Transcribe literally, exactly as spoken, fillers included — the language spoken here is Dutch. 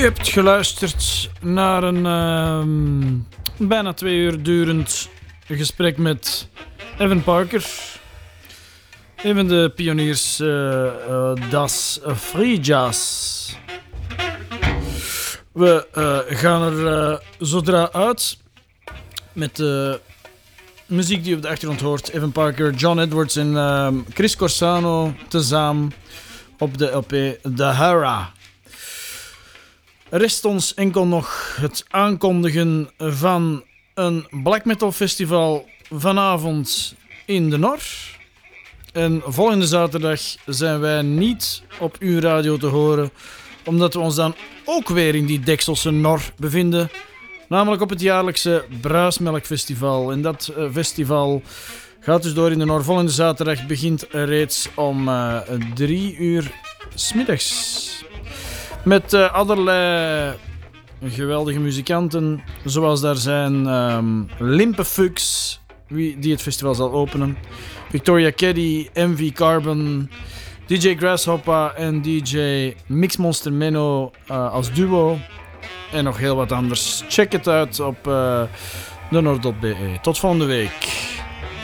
hebt geluisterd naar een uh, bijna twee uur durend gesprek met Evan Parker. Een van de pioniers uh, uh, das free jazz. We uh, gaan er uh, zodra uit met de muziek die je op de achtergrond hoort. Evan Parker, John Edwards en uh, Chris Corsano tezamen op de L P The Hara. Rest ons enkel nog het aankondigen van een black metal festival vanavond in de Nor. En volgende zaterdag zijn wij niet op uw radio te horen, omdat we ons dan ook weer in die Dekselse Nor bevinden. Namelijk op het jaarlijkse Bruismelkfestival. En dat uh, festival gaat dus door in de Nor. Volgende zaterdag begint reeds om uh, drie uur 's middags. Met uh, allerlei geweldige muzikanten, zoals daar zijn um, Limpefux, wie, die het festival zal openen. Victoria Caddy, M V Carbon, D J Grasshopper en D J Mixmonster Menno uh, als duo. En nog heel wat anders. Check het uit op uh, de noord punt be. Tot volgende week.